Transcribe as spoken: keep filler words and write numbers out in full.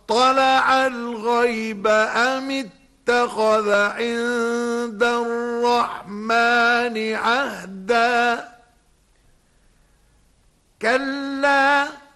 اطلع الغيب أم اتخذ عند الرحمن عهدا كلا